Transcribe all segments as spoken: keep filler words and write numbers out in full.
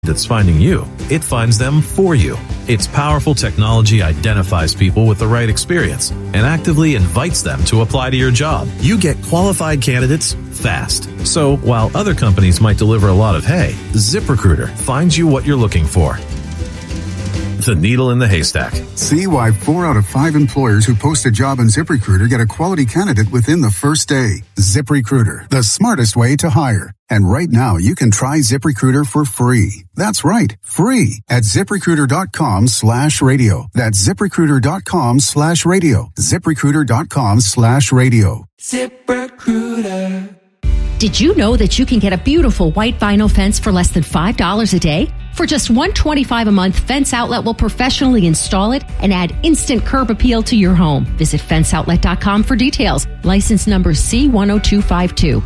that's finding you. It finds them for you. Its powerful technology identifies people with the right experience and actively invites them to apply to your job. You get qualified candidates fast. So while other companies might deliver a lot of hay, ZipRecruiter finds you what you're looking for. The needle in the haystack. See why four out of five employers who post a job on ZipRecruiter get a quality candidate within the first day. ZipRecruiter, the smartest way to hire. And right now, you can try ZipRecruiter for free. That's right, free at ZipRecruiter.com slash radio. That's ZipRecruiter.com slash radio. ZipRecruiter.com slash radio. ZipRecruiter. Did you know that you can get a beautiful white vinyl fence for less than five dollars a day? For just one hundred twenty-five dollars a month, Fence Outlet will professionally install it and add instant curb appeal to your home. Visit fence outlet dot com for details. License number C one oh two five two.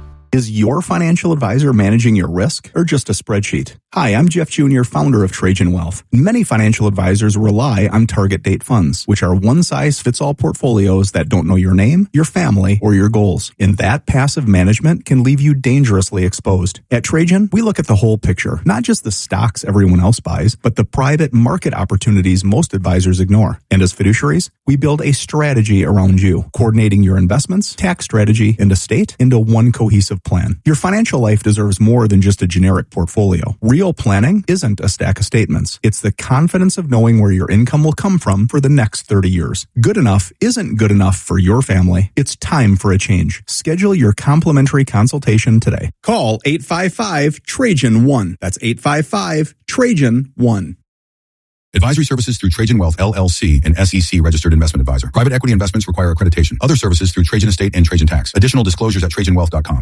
Is your financial advisor managing your risk or just a spreadsheet? Hi, I'm Jeff Junior, founder of Trajan Wealth. Many financial advisors rely on target date funds, which are one-size-fits-all portfolios that don't know your name, your family, or your goals. And that passive management can leave you dangerously exposed. At Trajan, we look at the whole picture, not just the stocks everyone else buys, but the private market opportunities most advisors ignore. And as fiduciaries, we build a strategy around you, coordinating your investments, tax strategy, and estate into one cohesive plan. Your financial life deserves more than just a generic portfolio. Real planning isn't a stack of statements. It's the confidence of knowing where your income will come from for the next thirty years. Good enough isn't good enough for your family. It's time for a change. Schedule your complimentary consultation today. Call eight five five Trajan one. That's eight five five Trajan one. Advisory services through Trajan Wealth, L L C, an S E C registered investment advisor. Private equity investments require accreditation. Other services through Trajan Estate and Trajan Tax. Additional disclosures at trajan wealth dot com.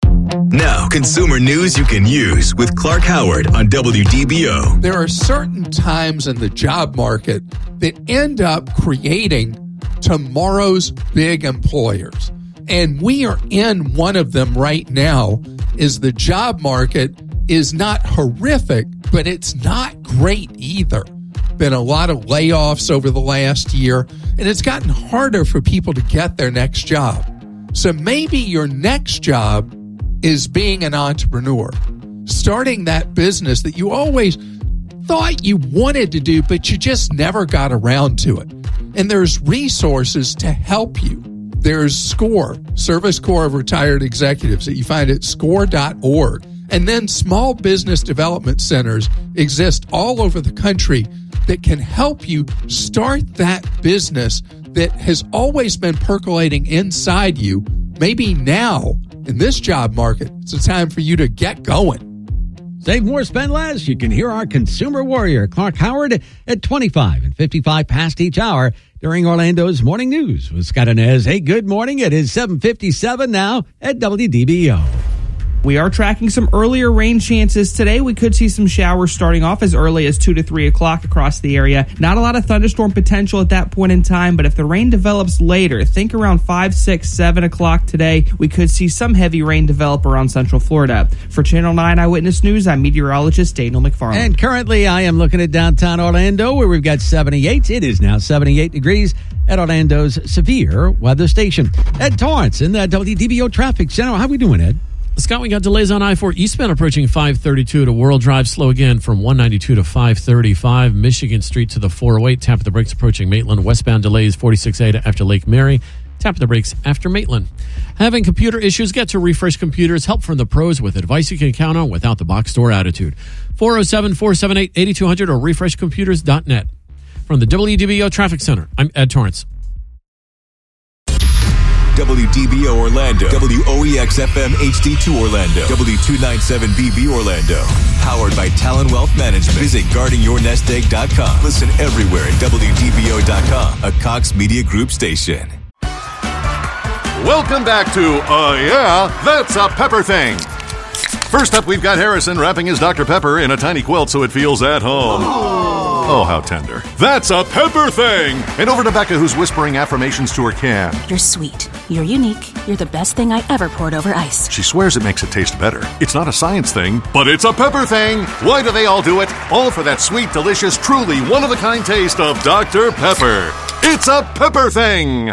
Now, consumer news you can use with Clark Howard on W D B O. There are certain times in the job market that end up creating tomorrow's big employers. And we are in one of them right now. Is the job market is not horrific, but it's not great either. Been a lot of layoffs over the last year, and it's gotten harder for people to get their next job. So maybe your next job is being an entrepreneur, starting that business that you always thought you wanted to do, but you just never got around to it. And there's resources to help you. There's SCORE, Service Corps of Retired Executives, that you find at score dot org. And then small business development centers exist all over the country that can help you start that business that has always been percolating inside you. Maybe now, in this job market, it's a time for you to get going. Save more, spend less. You can hear our consumer warrior, Clark Howard, at twenty-five and fifty-five past each hour during Orlando's Morning News with Scott Inez. Hey, good morning. It is seven fifty-seven now at W D B O. We are tracking some earlier rain chances today. We could see some showers starting off as early as two to three o'clock across the area. Not a lot of thunderstorm potential at that point in time, but if the rain develops later, think around five, six, seven o'clock today, we could see some heavy rain develop around Central Florida. For Channel nine Eyewitness News, I'm meteorologist Daniel McFarland. And currently I am looking at downtown Orlando where we've got seventy-eight. It is now seventy-eight degrees at Orlando's severe weather station. Ed Torrance in the W D B O Traffic Center. How are we doing, Ed? Scott, we got delays on I four eastbound approaching five thirty-two to World Drive. Slow again from one ninety-two to five thirty-five. Michigan Street to the four oh eight. Tap of the brakes approaching Maitland. Westbound delays forty-six A to after Lake Mary. Tap of the brakes after Maitland. Having computer issues? Get to Refresh Computers. Help from the pros with advice you can count on without the box store attitude. four oh seven, four seven eight, eight two hundred or refresh computers dot net. From the W D B O Traffic Center, I'm Ed Torrance. W D B O Orlando, W O E X F M H D two Orlando, W two ninety-seven B B Orlando. Powered by Talon Wealth Management. Visit guarding your nest egg dot com. Listen everywhere at W D B O dot com, a Cox Media Group station. Welcome back to Uh Yeah, That's a Pepper Thing. First up, we've got Harrison wrapping his Doctor Pepper in a tiny quilt so it feels at home. Oh, how tender. That's a Pepper Thing! And over to Becca, who's whispering affirmations to her can. You're sweet. You're unique. You're the best thing I ever poured over ice. She swears it makes it taste better. It's not a science thing, but it's a pepper thing. Why do they all do it? All for that sweet, delicious, truly one-of-a-kind taste of Doctor Pepper. It's a Pepper Thing!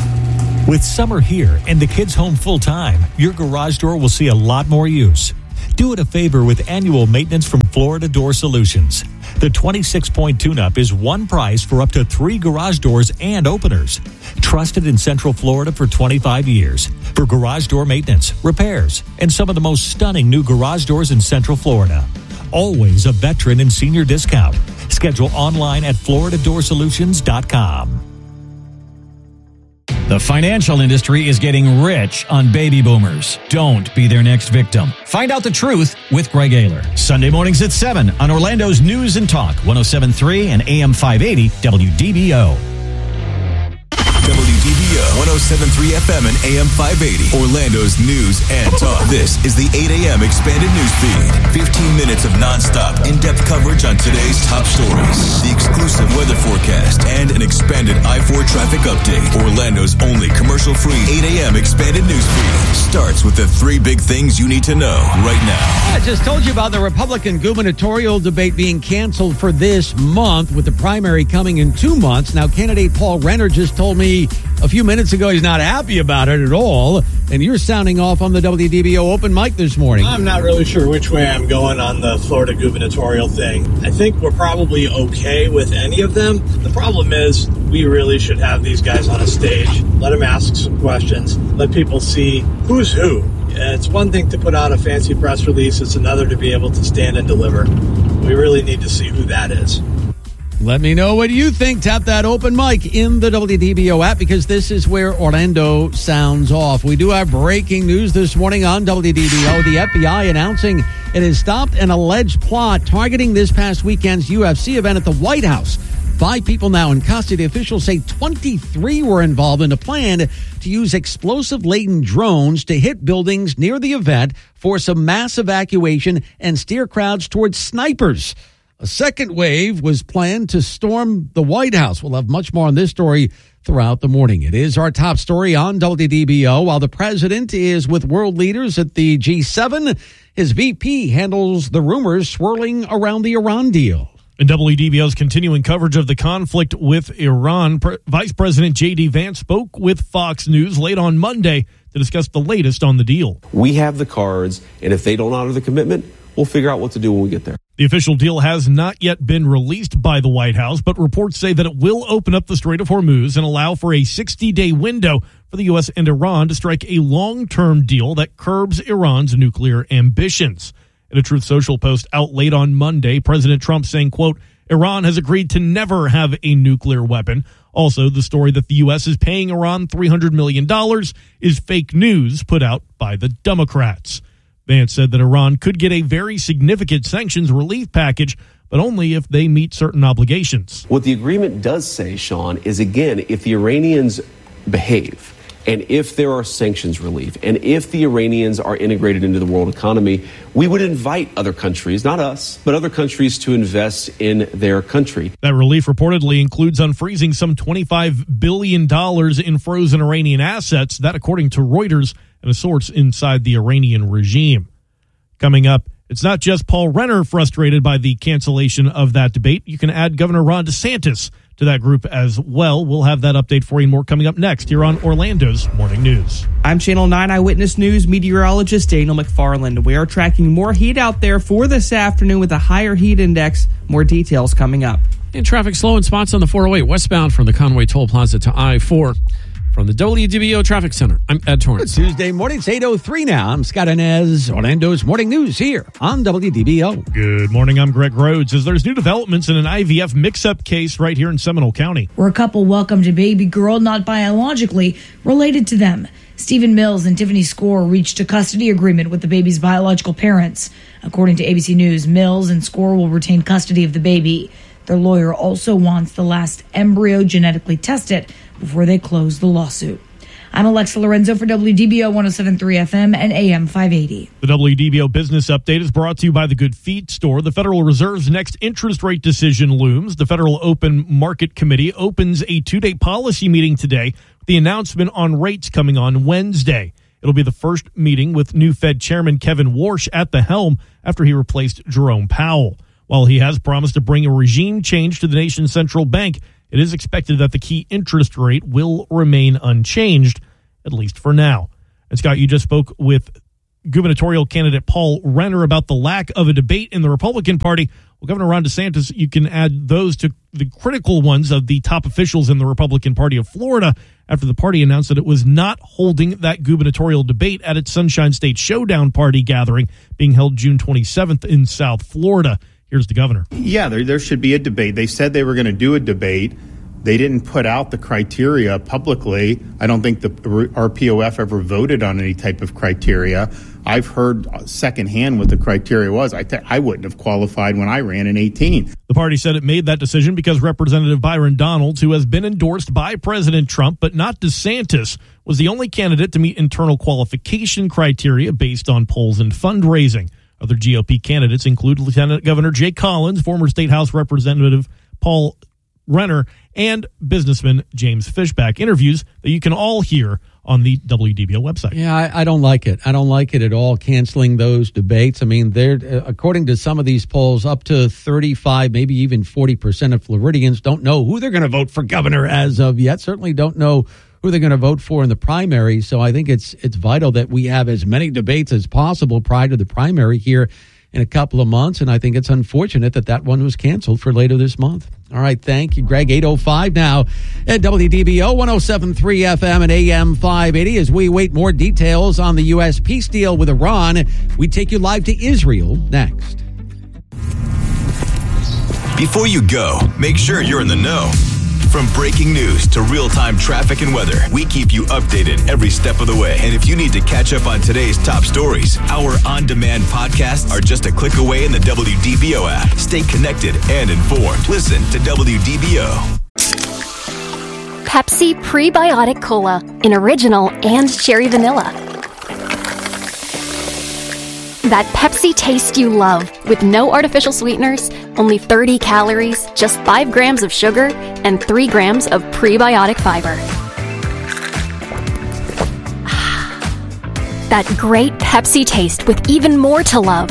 With summer here and the kids home full-time, your garage door will see a lot more use. Do it a favor with annual maintenance from Florida Door Solutions. The twenty-six point tune-up is one price for up to three garage doors and openers. Trusted in Central Florida for twenty-five years for garage door maintenance, repairs, and some of the most stunning new garage doors in Central Florida. Always a veteran and senior discount. Schedule online at florida door solutions dot com. The financial industry is getting rich on baby boomers. Don't be their next victim. Find out the truth with Greg Ayler. Sunday mornings at seven on Orlando's News and Talk, one oh seven point three and A M five eighty W D B O. W D B O one oh seven point three F M and A M five eighty. Orlando's News and Talk. This is the eight a.m. expanded news feed. fifteen minutes of nonstop, in-depth coverage on today's top stories. The exclusive weather forecast and an expanded I four traffic update. Orlando's only commercial-free eight a.m. expanded news feed starts with the three big things you need to know right now. I just told you about the Republican gubernatorial debate being canceled for this month, with the primary coming in two months. Now, candidate Paul Renner just told me a few minutes ago he's not happy about it at all, and you're sounding off on the W D B O open mic this morning. I'm not really sure which way I'm going on the Florida gubernatorial thing. I think we're probably okay with any of them. The problem is we really should have these guys on a stage. Let them ask some questions. Let people see who's who. It's one thing to put out a fancy press release. It's another to be able to stand and deliver. We really need to see who that is. Let me know what you think. Tap that open mic in the W D B O app, because this is where Orlando sounds off. We do have breaking news this morning on W D B O. The F B I announcing it has stopped an alleged plot targeting this past weekend's U F C event at the White House. Five people now in custody. Officials say twenty-three were involved in a plan to use explosive-laden drones to hit buildings near the event, force a mass evacuation, and steer crowds towards snipers. A second wave was planned to storm the White House. We'll have much more on this story throughout the morning. It is our top story on W D B O. While the president is with world leaders at the G seven, his V P handles the rumors swirling around the Iran deal. In W D B O's continuing coverage of the conflict with Iran, Pre- Vice President J D. Vance spoke with Fox News late on Monday to discuss the latest on the deal. We have the cards, and if they don't honor the commitment, we'll figure out what to do when we get there. The official deal has not yet been released by the White House, but reports say that it will open up the Strait of Hormuz and allow for a sixty-day window for the U S and Iran to strike a long-term deal that curbs Iran's nuclear ambitions. In a Truth Social post out late on Monday, President Trump saying, quote, Iran has agreed to never have a nuclear weapon. Also, the story that the U S is paying Iran three hundred million dollars is fake news put out by the Democrats. Vance said that Iran could get a very significant sanctions relief package, but only if they meet certain obligations. What the agreement does say, Sean, is, again, if the Iranians behave, and if there are sanctions relief, and if the Iranians are integrated into the world economy, we would invite other countries, not us, but other countries to invest in their country. That relief reportedly includes unfreezing some twenty-five billion dollars in frozen Iranian assets, that according to Reuters and a source inside the Iranian regime. Coming up, it's not just Paul Renner frustrated by the cancellation of that debate. You can add Governor Ron DeSantis to that group as well. We'll have that update for you and more coming up next here on Orlando's Morning News. I'm Channel nine Eyewitness News meteorologist Daniel McFarland. We are tracking more heat out there for this afternoon with a higher heat index. More details coming up. In traffic slow in spots on the four oh eight westbound from the Conway Toll Plaza to I four. From the W D B O Traffic Center, I'm Ed Torrance. Tuesday morning, it's eight oh three now. I'm Scott Inez, Orlando's Morning News here on W D B O. Good morning, I'm Greg Rhodes. As there's new developments in an I V F mix-up case right here in Seminole County. Where a couple welcomed a baby girl not biologically related to them. Stephen Mills and Tiffany Score reached a custody agreement with the baby's biological parents. According to A B C News, Mills and Score will retain custody of the baby. Their lawyer also wants the last embryo genetically tested before they close the lawsuit. I'm Alexa Lorenzo for W D B O one oh seven point three F M and A M five eighty. The W D B O Business Update is brought to you by the Good Feet Store. The Federal Reserve's next interest rate decision looms. The Federal Open Market Committee opens a two-day policy meeting today, with the announcement on rates coming on Wednesday. It'll be the first meeting with new Fed Chairman Kevin Warsh at the helm after he replaced Jerome Powell. While he has promised to bring a regime change to the nation's central bank, it is expected that the key interest rate will remain unchanged, at least for now. And Scott, you just spoke with gubernatorial candidate Paul Renner about the lack of a debate in the Republican Party. Well, Governor Ron DeSantis, you can add those to the critical ones of the top officials in the Republican Party of Florida after the party announced that it was not holding that gubernatorial debate at its Sunshine State Showdown Party gathering being held June twenty-seventh in South Florida. Here's the governor. Yeah, there, there should be a debate. They said they were going to do a debate. They didn't put out the criteria publicly. I don't think the R P O F ever voted on any type of criteria. I've heard secondhand what the criteria was. I, th- I wouldn't have qualified when I ran in eighteen. The party said it made that decision because Representative Byron Donalds, who has been endorsed by President Trump but not DeSantis, was the only candidate to meet internal qualification criteria based on polls and fundraising. Other G O P candidates include Lieutenant Governor Jay Collins, former State House Representative Paul Renner, and businessman James Fishback. Interviews that you can all hear on the W D B O website. Yeah, I, I don't like it. I don't like it at all, canceling those debates. I mean, they're, uh, according to some of these polls, up to thirty-five, maybe even forty percent of Floridians don't know who they're going to vote for governor as of yet. Certainly don't know who they're going to vote for in the primary. So I think it's it's vital that we have as many debates as possible prior to the primary here in a couple of months. And I think it's unfortunate that that one was canceled for later this month. All right. Thank you, Greg. eight oh five now at W D B O one oh seven point three F M and A M five eighty. As we await more details on the U S peace deal with Iran, we take you live to Israel next. Before you go, make sure you're in the know. From breaking news to real-time traffic and weather, we keep you updated every step of the way. And if you need to catch up on today's top stories, our on-demand podcasts are just a click away in the W D B O app. Stay connected and informed. Listen to W D B O. Pepsi Prebiotic Cola in original and cherry vanilla. That Pepsi taste you love with no artificial sweeteners, only thirty calories, just five grams of sugar, and three grams of prebiotic fiber. That great Pepsi taste with even more to love.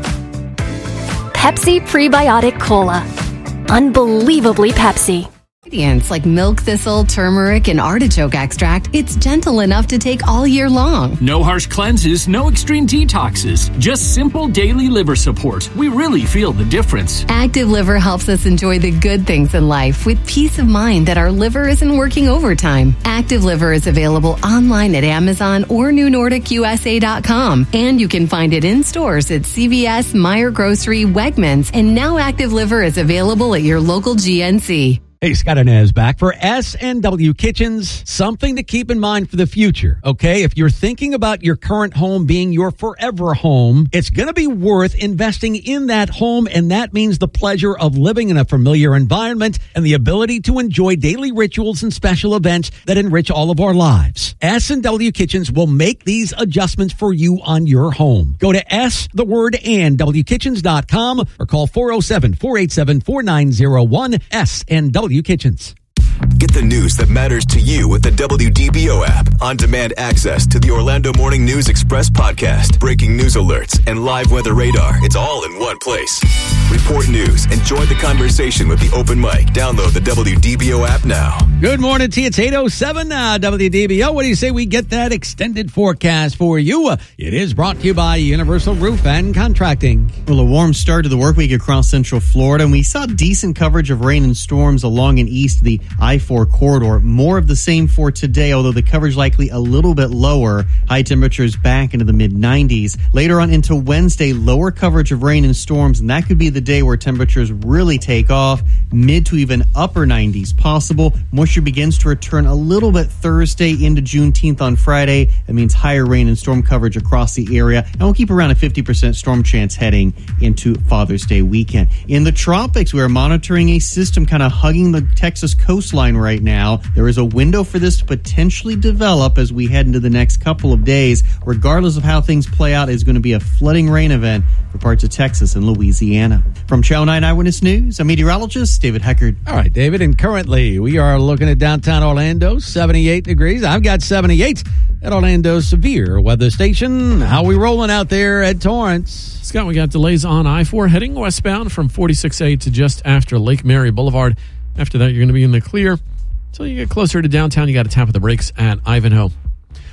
Pepsi Prebiotic Cola. Unbelievably Pepsi. Ingredients like milk thistle, turmeric, and artichoke extract, it's gentle enough to take all year long. No harsh cleanses, no extreme detoxes, just simple daily liver support. We really feel the difference. Active Liver helps us enjoy the good things in life with peace of mind that our liver isn't working overtime. Active Liver is available online at Amazon or new nordic U S A dot com, and you can find it in stores at C V S, Meijer Grocery, Wegmans, and now Active Liver is available at your local G N C. Hey, Scott Inez back for S and W Kitchens. Something to keep in mind for the future, okay? If you're thinking about your current home being your forever home, it's going to be worth investing in that home, and that means the pleasure of living in a familiar environment and the ability to enjoy daily rituals and special events that enrich all of our lives. S and W Kitchens will make these adjustments for you on your home. Go to S, the word, and W Kitchens dot com or call four oh seven, four eight seven, four nine oh one, S and W Kitchens. Get the news that matters to you with the W D B O app. On-demand access to the Orlando Morning News Express podcast, breaking news alerts, and live weather radar. It's all in one place. Report news and join the conversation with the open mic. Download the W D B O app now. Good morning to you. It's eight oh seven now, W D B O. What do you say we get that extended forecast for you? It is brought to you by Universal Roof and Contracting. Well, a warm start to the work week across Central Florida, and we saw decent coverage of rain and storms along and east of the I four corridor. More of the same for today, although the coverage likely a little bit lower. High temperatures back into the mid nineties. Later on into Wednesday, lower coverage of rain and storms, and that could be the day where temperatures really take off. Mid to even upper nineties possible. Moisture begins to return a little bit Thursday into Juneteenth on Friday. That means higher rain and storm coverage across the area, and we'll keep around a fifty percent storm chance heading into Father's Day weekend. In the tropics, we are monitoring a system kind of hugging the Texas coastline right now. There is a window for this to potentially develop as we head into the next couple of days. Regardless of how things play out, it's going to be a flooding rain event for parts of Texas and Louisiana. From Channel nine Eyewitness News, I'm meteorologist David Heckard. All right, David, and currently we are looking at downtown Orlando, seventy-eight degrees. I've got seventy-eight at Orlando's Severe Weather Station. How we rolling out there at Torrance? Scott, we got delays on I four heading westbound from forty-six A to just after Lake Mary Boulevard. After that, you're going to be in the clear. Until you get closer to downtown, you got to tap of the brakes at Ivanhoe.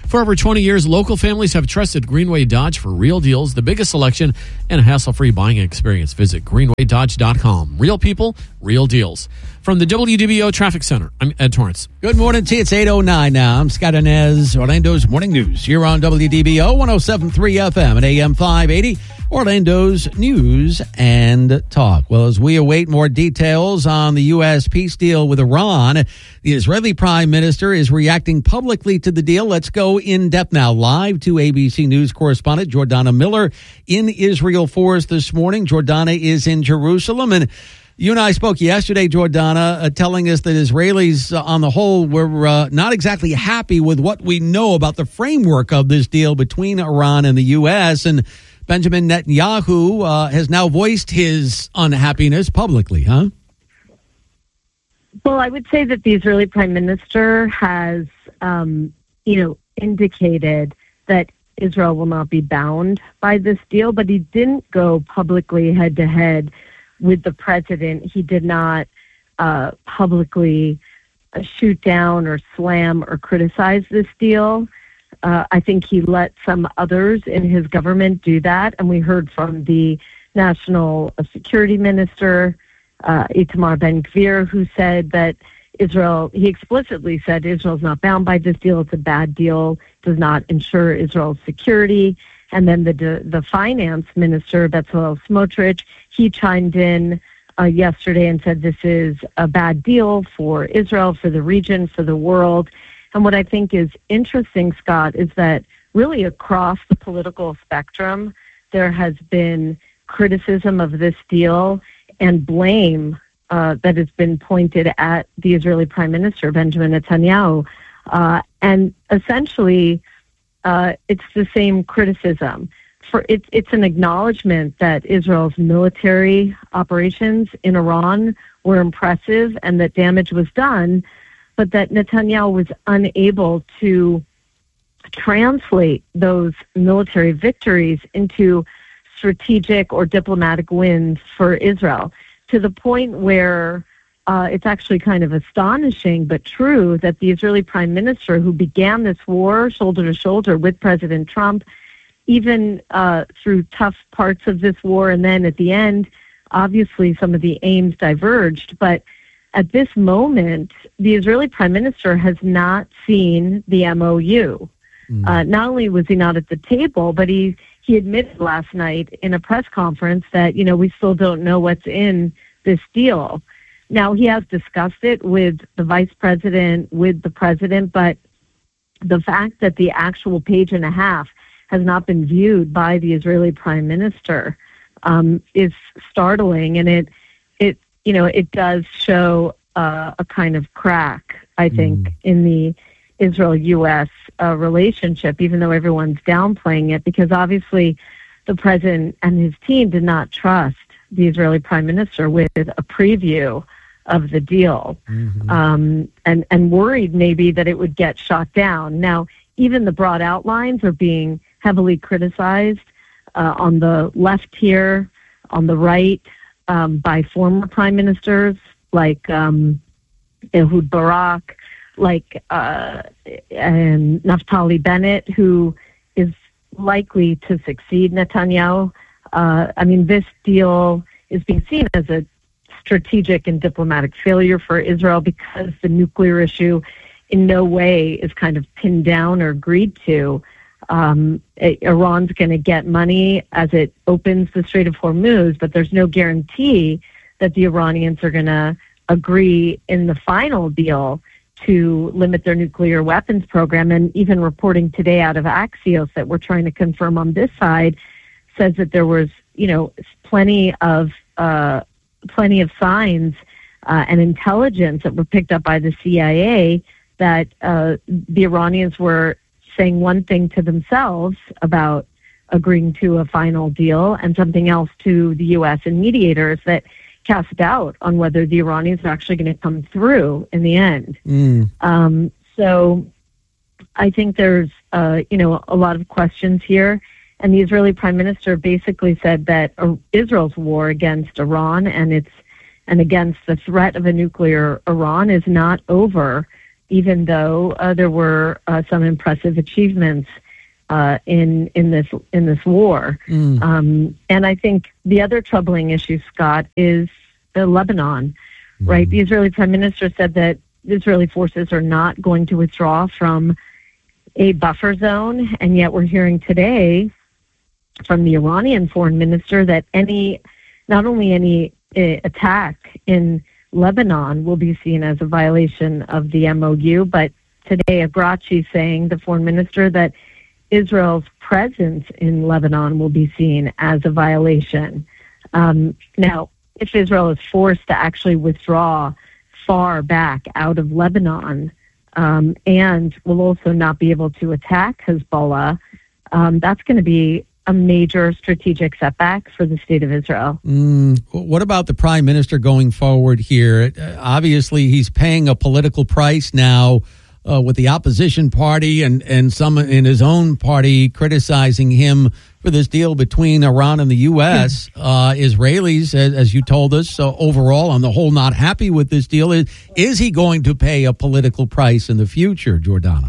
For over twenty years, local families have trusted Greenway Dodge for real deals, the biggest selection, and a hassle-free buying experience. Visit greenway dodge dot com. Real people, real deals. From the W D B O Traffic Center, I'm Ed Torrance. Good morning to you. It's eight oh nine now. I'm Scott Inez, Orlando's Morning News. Here on W D B O one oh seven point three F M and A M five eighty, Orlando's News and Talk. Well, as we await more details on the U S peace deal with Iran, the Israeli Prime Minister is reacting publicly to the deal. Let's go in depth now. Live to A B C News correspondent Jordana Miller in Israel for us this morning. Jordana is in Jerusalem, and you and I spoke yesterday, Jordana, uh, telling us that Israelis uh, on the whole were uh, not exactly happy with what we know about the framework of this deal between Iran and the U S, and Benjamin Netanyahu uh, has now voiced his unhappiness publicly, huh? Well, I would say that the Israeli Prime Minister has, um, you know, indicated that Israel will not be bound by this deal, but he didn't go publicly head-to-head with the president. He did not uh, publicly uh, shoot down or slam or criticize this deal. Uh, I think he let some others in his government do that, and we heard from the National Security Minister, uh, Itamar Ben-Gvir, who said that Israel, he explicitly said Israel's not bound by this deal. It's a bad deal, does not ensure Israel's security. And then the the finance minister, Bezalel Smotrich, he chimed in uh, yesterday and said this is a bad deal for Israel, for the region, for the world. And what I think is interesting, Scott, is that really across the political spectrum, there has been criticism of this deal and blame uh, that has been pointed at the Israeli Prime Minister, Benjamin Netanyahu. Uh, and essentially, Uh, it's the same criticism. For it's it's an acknowledgement that Israel's military operations in Iran were impressive and that damage was done, but that Netanyahu was unable to translate those military victories into strategic or diplomatic wins for Israel, to the point where Uh, it's actually kind of astonishing but true that the Israeli Prime Minister, who began this war shoulder to shoulder with President Trump, even uh, through tough parts of this war, and then at the end, obviously some of the aims diverged. But at this moment, the Israeli Prime Minister has not seen the M O U. Mm. Uh, not only was he not at the table, but he, he admitted last night in a press conference that, you know, we still don't know what's in this deal. Now, he has discussed it with the vice president, with the president, but the fact that the actual page and a half has not been viewed by the Israeli prime minister um, is startling, and it, it, you know, it does show uh, a kind of crack, I think, mm. in the Israel-U S uh, relationship, even though everyone's downplaying it, because obviously the president and his team did not trust the Israeli prime minister with a preview of the deal, mm-hmm. um, and, and worried maybe that it would get shot down. Now, even the broad outlines are being heavily criticized uh, on the left here, on the right, um, by former prime ministers like um, Ehud Barak, like uh, and Naftali Bennett, who is likely to succeed Netanyahu. Uh, I mean, this deal is being seen as a strategic and diplomatic failure for Israel because the nuclear issue in no way is kind of pinned down or agreed to. Um, Iran's going to get money as it opens the Strait of Hormuz, but there's no guarantee that the Iranians are going to agree in the final deal to limit their nuclear weapons program. And even reporting today out of Axios that we're trying to confirm on this side says that there was, you know, plenty of uh, plenty of signs uh, and intelligence that were picked up by the C I A that uh, the Iranians were saying one thing to themselves about agreeing to a final deal and something else to the U S and mediators that cast doubt on whether the Iranians are actually going to come through in the end. Mm. Um, so I think there's, uh, you know, a lot of questions here. And the Israeli Prime Minister basically said that uh, Israel's war against Iran and its and against the threat of a nuclear Iran is not over even though uh, there were uh, some impressive achievements uh, in in this in this war. Mm. Um, and I think the other troubling issue, Scott, is uh, Lebanon. Mm. Right, the Israeli Prime Minister said that Israeli forces are not going to withdraw from a buffer zone, and yet we're hearing today from the Iranian foreign minister that any, not only any uh, attack in Lebanon will be seen as a violation of the M O U, but today Agrachi saying, the foreign minister, that Israel's presence in Lebanon will be seen as a violation. Um, now, if Israel is forced to actually withdraw far back out of Lebanon, um, and will also not be able to attack Hezbollah, um, that's going to be a major strategic setback for the state of Israel. Mm, what about the prime minister going forward here? Uh, obviously, he's paying a political price now uh, with the opposition party and, and some in his own party criticizing him for this deal between Iran and the U S. uh, Israelis, as, as you told us, so overall, on the whole, not happy with this deal. Is, is he going to pay a political price in the future, Jordana?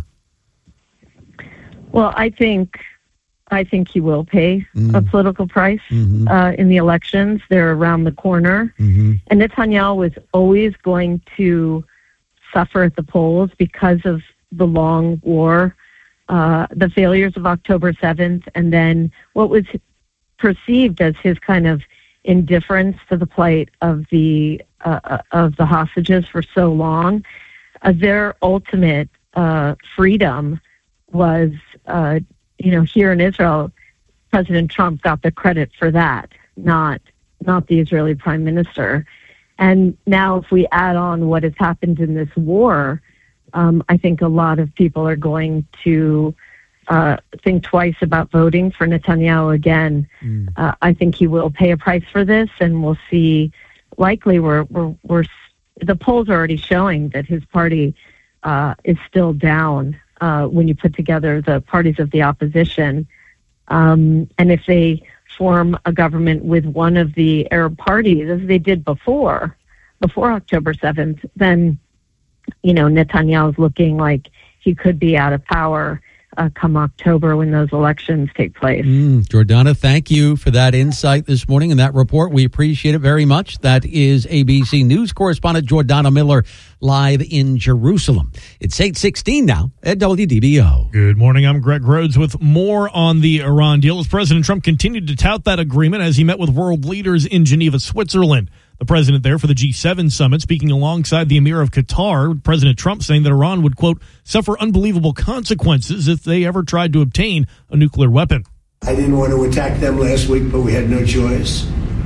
Well, I think... I think he will pay Mm. a political price Mhm. uh, in the elections. They're around the corner. Mm-hmm. And Netanyahu was always going to suffer at the polls because of the long war, uh, the failures of October seventh, and then what was perceived as his kind of indifference to the plight of the uh, of the hostages for so long. Uh, their ultimate uh, freedom was uh, you know, here in Israel, President Trump got the credit for that, not not the Israeli Prime Minister. And now if we add on what has happened in this war, um, I think a lot of people are going to uh, think twice about voting for Netanyahu again. Mm. Uh, I think he will pay a price for this, and we'll see, likely we're, we're, we're the polls are already showing that his party uh, is still down. Uh, when you put together the parties of the opposition. Um, and if they form a government with one of the Arab parties, as they did before, before October seventh, then, you know, Netanyahu's looking like he could be out of power uh, come October when those elections take place. Mm, Jordana, thank you for that insight this morning and that report. We appreciate it very much. That is A B C News correspondent Jordana Miller live in Jerusalem. It's eight sixteen now at W D B O. Good morning. I'm Greg Rhodes with more on the Iran deal as President Trump continued to tout that agreement as he met with world leaders in Geneva, Switzerland. The president there for the G seven summit, speaking alongside the Emir of Qatar, President Trump saying that Iran would, quote, suffer unbelievable consequences if they ever tried to obtain a nuclear weapon. I didn't want to attack them last week, but we had no choice.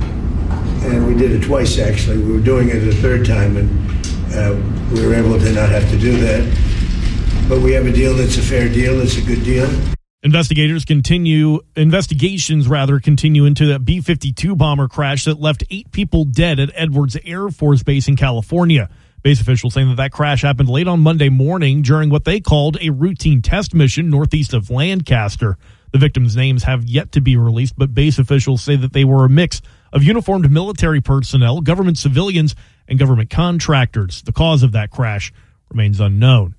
And we did it twice, actually. We were doing it a third time, and uh, we were able to not have to do that. But we have a deal that's a fair deal. It's a good deal. Investigators continue, investigations rather, continue into that B fifty-two bomber crash that left eight people dead at Edwards Air Force Base in California. Base officials saying that that crash happened late on Monday morning during what they called a routine test mission northeast of Lancaster. The victims' names have yet to be released, but base officials say that they were a mix of uniformed military personnel, government civilians, and government contractors. The cause of that crash remains unknown.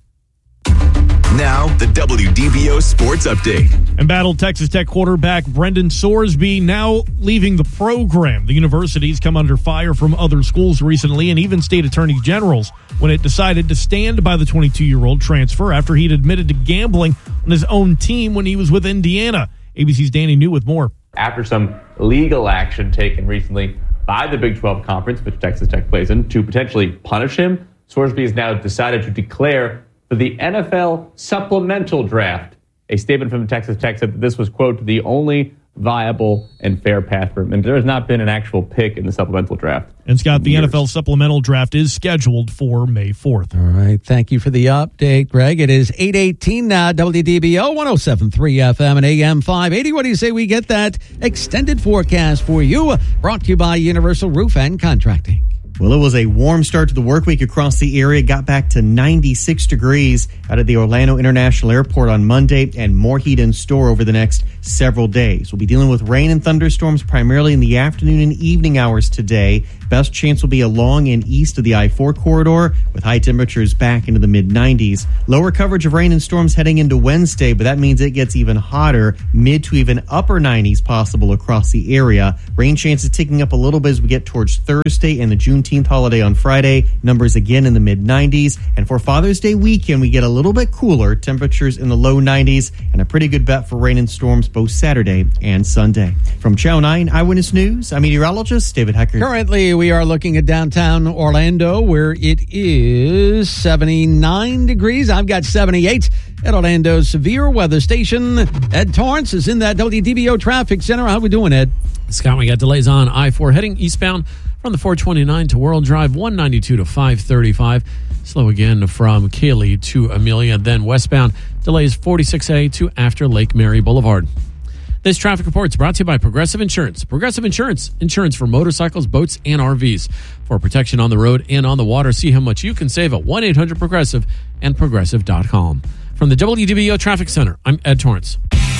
Now, the W D B O Sports Update. Embattled Texas Tech quarterback Brendan Sorsby now leaving the program. The university's come under fire from other schools recently and even state attorney generals when it decided to stand by the twenty-two-year-old transfer after he'd admitted to gambling on his own team when he was with Indiana. A B C's Danny New with more. After some legal action taken recently by the Big twelve Conference, which Texas Tech plays in, to potentially punish him, Sorsby has now decided to declare for the N F L supplemental draft. A statement from Texas Tech said that this was, quote, the only viable and fair path for him. And there has not been an actual pick in the supplemental draft. And Scott, the years. N F L supplemental draft is scheduled for May fourth. All right. Thank you for the update, Greg. It is eight eighteen now, W D B O one oh seven point three F M and A M five eighty. What do you say we get that extended forecast for you? Brought to you by Universal Roof and Contracting. Well, it was a warm start to the work week across the area. Got back to ninety-six degrees out of the Orlando International Airport on Monday, and more heat in store over the next several days. We'll be dealing with rain and thunderstorms primarily in the afternoon and evening hours today. Best chance will be along and east of the I four corridor, with high temperatures back into the mid nineties. Lower coverage of rain and storms heading into Wednesday, but that means it gets even hotter, mid to even upper nineties possible across the area. Rain chances ticking up a little bit as we get towards Thursday and the Juneteenth holiday on Friday. Numbers again in the mid nineties. And for Father's Day weekend, we get a little bit cooler, temperatures in the low nineties, and a pretty good bet for rain and storms both Saturday and Sunday. From Channel nine Eyewitness News, I'm meteorologist David Hecker. Currently, we are looking at downtown Orlando, where it is seventy-nine degrees. I've got seventy-eight at Orlando's severe weather station. Ed Torrance is in that W D B O traffic center. How are we doing, Ed? Scott, we got delays on I four heading eastbound from the four twenty-nine to World Drive, one ninety-two to five thirty-five. Slow again from Cayley to Amelia. Then westbound, delays forty-six A to after Lake Mary Boulevard. This traffic report is brought to you by Progressive Insurance. Progressive Insurance, insurance for motorcycles, boats, and R Vs. For protection on the road and on the water, see how much you can save at one eight hundred progressive and progressive dot com. From the W D B O Traffic Center, I'm Ed Torrance.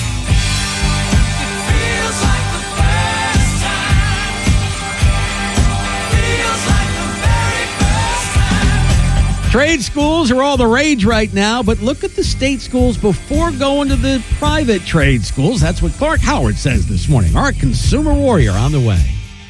Trade schools are all the rage right now, but look at the state schools before going to the private trade schools. That's what Clark Howard says this morning. Our consumer warrior on the way.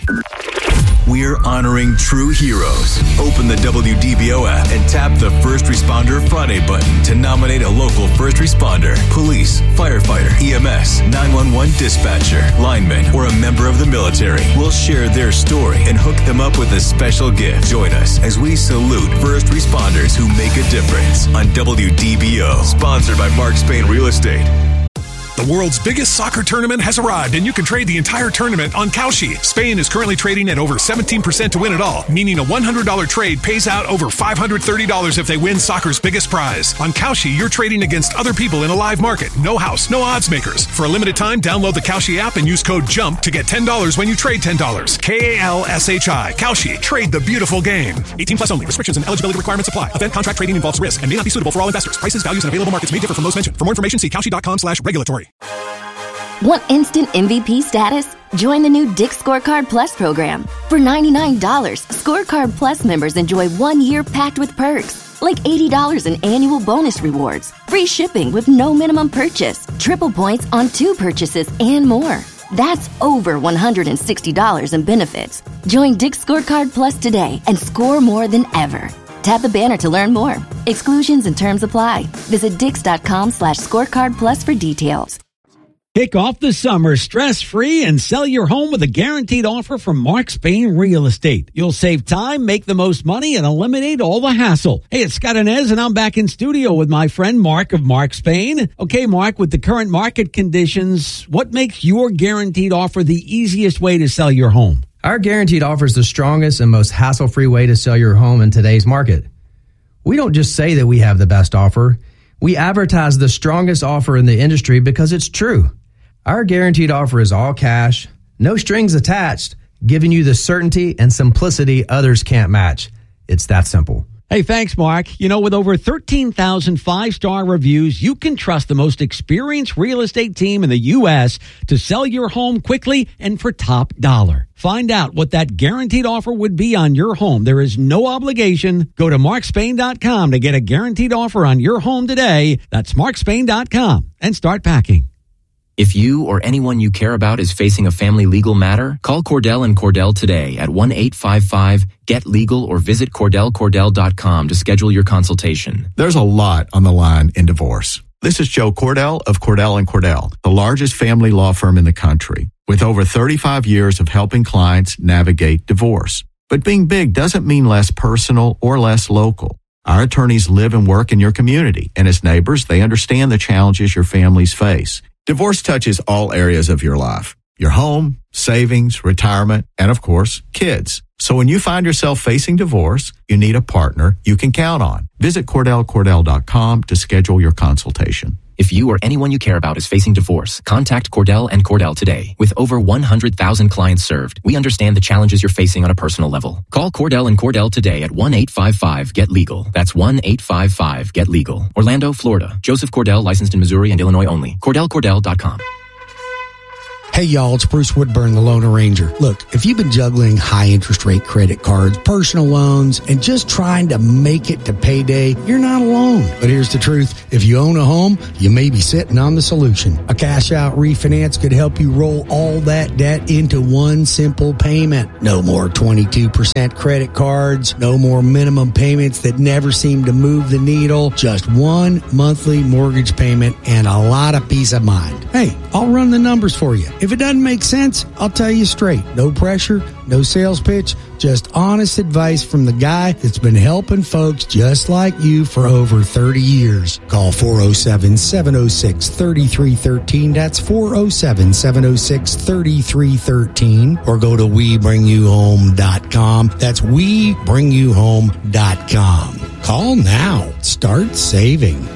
We're honoring true heroes. Open the W D B O app and tap the First Responder Friday button to nominate a local first responder, police, firefighter, E M S, nine one one dispatcher, lineman, or a member of the military. We'll share their story and hook them up with a special gift. Join us as we salute first responders who make a difference on W D B O. Sponsored by Mark Spain Real Estate. The world's biggest soccer tournament has arrived, and you can trade the entire tournament on Kalshi. Spain is currently trading at over seventeen percent to win it all, meaning a one hundred dollars trade pays out over five hundred thirty dollars if they win soccer's biggest prize. On Kalshi, you're trading against other people in a live market. No house, no odds makers. For a limited time, download the Kalshi app and use code JUMP to get ten dollars when you trade ten dollars. K A L S H I. Kalshi. Trade the beautiful game. eighteen plus only. Restrictions and eligibility requirements apply. Event contract trading involves risk and may not be suitable for all investors. Prices, values, and available markets may differ from those mentioned. For more information, see kalshi.com slash regulatory. Want instant M V P status? Join the new Dick's Scorecard Plus program. For ninety-nine dollars, Scorecard Plus members enjoy one year packed with perks, like eighty dollars in annual bonus rewards, free shipping with no minimum purchase, triple points on two purchases, and more. That's over one hundred sixty dollars in benefits. Join Dick's Scorecard Plus today and score more than ever. Tap the banner to learn more. Exclusions and terms apply. Visit dix.com slash scorecard plus for details. Kick off the summer stress-free and sell your home with a guaranteed offer from Mark Spain Real Estate. You'll save time, make the most money, and eliminate all the hassle. Hey, it's Scott Inez, and I'm back in studio with my friend Mark of Mark Spain. Okay, Mark, with the current market conditions, what makes your guaranteed offer the easiest way to sell your home? Our guaranteed offer is the strongest and most hassle-free way to sell your home in today's market. We don't just say that we have the best offer. We advertise the strongest offer in the industry because it's true. Our guaranteed offer is all cash, no strings attached, giving you the certainty and simplicity others can't match. It's that simple. Hey, thanks, Mark. You know, with over thirteen thousand five-star reviews, you can trust the most experienced real estate team in the U S to sell your home quickly and for top dollar. Find out what that guaranteed offer would be on your home. There is no obligation. Go to mark spain dot com to get a guaranteed offer on your home today. That's mark spain dot com and start packing. If you or anyone you care about is facing a family legal matter, call Cordell and Cordell today at one eight five five get legal or visit cordell cordell dot com to schedule your consultation. There's a lot on the line in divorce. This is Joe Cordell of Cordell and Cordell, the largest family law firm in the country, with over thirty-five years of helping clients navigate divorce. But being big doesn't mean less personal or less local. Our attorneys live and work in your community, and as neighbors, they understand the challenges your families face. Divorce touches all areas of your life, your home, savings, retirement, and of course, kids. So when you find yourself facing divorce, you need a partner you can count on. Visit cordell cordell dot com to schedule your consultation. If you or anyone you care about is facing divorce, contact Cordell and Cordell today. With over one hundred thousand clients served, we understand the challenges you're facing on a personal level. Call Cordell and Cordell today at one eight five five get legal. That's one eight five five get legal. Orlando, Florida. Joseph Cordell, licensed in Missouri and Illinois only. Cordell Cordell dot com. Hey y'all, it's Bruce Woodburn, the Loan Arranger. Look, if you've been juggling high interest rate credit cards, personal loans, and just trying to make it to payday, you're not alone. But here's the truth. If you own a home, you may be sitting on the solution. A cash out refinance could help you roll all that debt into one simple payment. No more twenty-two percent credit cards, no more minimum payments that never seem to move the needle, just one monthly mortgage payment and a lot of peace of mind. Hey, I'll run the numbers for you. If it doesn't make sense, I'll tell you straight. No pressure, no sales pitch, just honest advice from the guy that's been helping folks just like you for over thirty years. Call four oh seven, seven oh six, three three one three. That's four oh seven, seven oh six, three three one three. Or go to we bring you home dot com. That's we bring you home dot com. Call now. Start saving.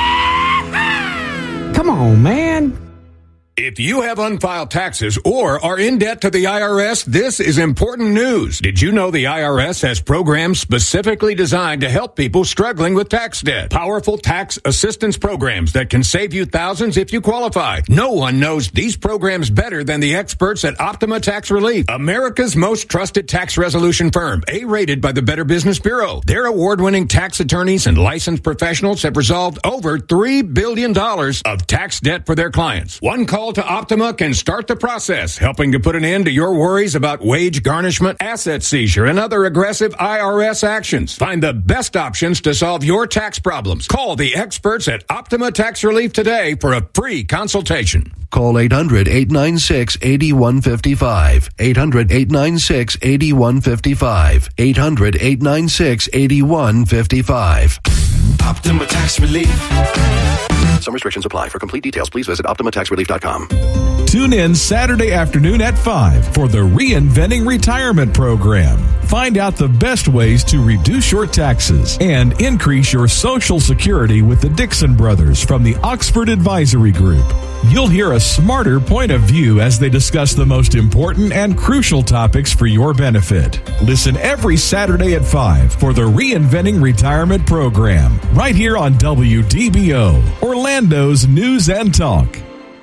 Come on, man. If you have unfiled taxes or are in debt to the I R S, this is important news. Did you know the I R S has programs specifically designed to help people struggling with tax debt? Powerful tax assistance programs that can save you thousands if you qualify. No one knows these programs better than the experts at Optima Tax Relief, America's most trusted tax resolution firm, A-rated by the Better Business Bureau. Their award-winning tax attorneys and licensed professionals have resolved over three billion dollars of tax debt for their clients. One call to Optima can start the process, helping to put an end to your worries about wage garnishment, asset seizure, and other aggressive I R S actions. Find the best options to solve your tax problems. Call the experts at Optima Tax Relief today for a free consultation. Call eight hundred, eight nine six, eight one five five. eight hundred, eight nine six, eight one five five. eight hundred, eight nine six, eight one five five. Optima Tax Relief. Some restrictions apply. For complete details, please visit optima tax relief dot com. Tune in Saturday afternoon at five for the Reinventing Retirement Program. Find out the best ways to reduce your taxes and increase your Social Security with the Dixon Brothers from the Oxford Advisory Group. You'll hear a smarter point of view as they discuss the most important and crucial topics for your benefit. Listen every Saturday at five for the Reinventing Retirement Program, right here on W D B O, Orlando's News and Talk.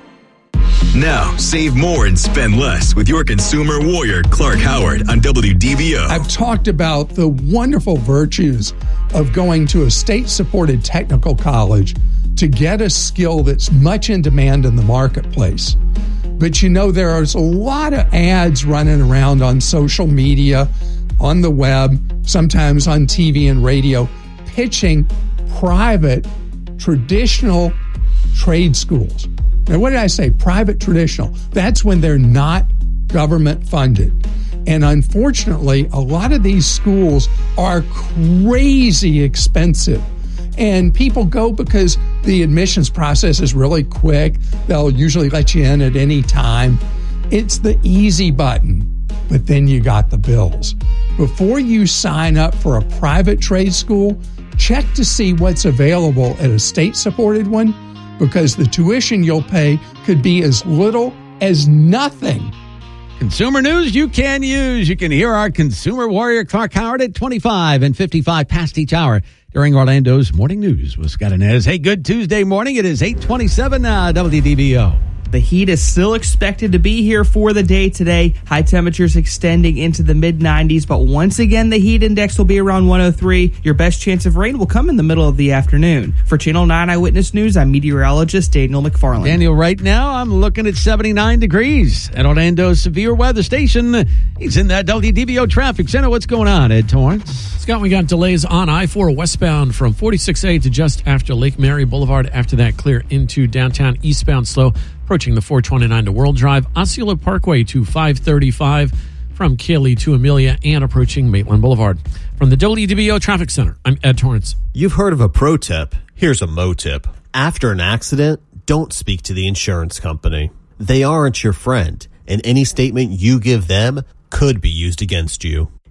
Now, save more and spend less with your consumer warrior, Clark Howard, on W D B O. I've talked about the wonderful virtues of going to a state-supported technical college to get a skill that's much in demand in the marketplace. But you know, there is a lot of ads running around on social media, on the web, sometimes on T V and radio, pitching private, traditional trade schools. Now, what did I say? Private, traditional. That's when they're not government funded. And unfortunately, a lot of these schools are crazy expensive. And people go because the admissions process is really quick. They'll usually let you in at any time. It's the easy button, but then you got the bills. Before you sign up for a private trade school, check to see what's available at a state-supported one, because the tuition you'll pay could be as little as nothing. Consumer news you can use. You can hear our consumer warrior Clark Howard at twenty-five and fifty-five past each hour during Orlando's Morning News with Scott Inez. Hey, good Tuesday morning. It is eight twenty-seven now, W D B O. The heat is still expected to be here for the day today. High temperatures extending into the mid nineties, but once again, the heat index will be around one oh three. Your best chance of rain will come in the middle of the afternoon. For Channel nine Eyewitness News, I'm meteorologist Daniel McFarland. Daniel, right now, I'm looking at seventy-nine degrees at Orlando's Severe Weather Station. He's in that W D B O traffic center. What's going on, Ed Torrance? Scott, we got delays on I four westbound from forty-six A to just after Lake Mary Boulevard. After that, clear into downtown eastbound slow. Approaching the four twenty-nine to World Drive, Osceola Parkway to five thirty-five from Kelly to Amelia, and approaching Maitland Boulevard. From the W D B O Traffic Center, I'm Ed Torrance. You've heard of a pro tip. Here's a mo tip. After an accident, don't speak to the insurance company. They aren't your friend, and any statement you give them could be used against you.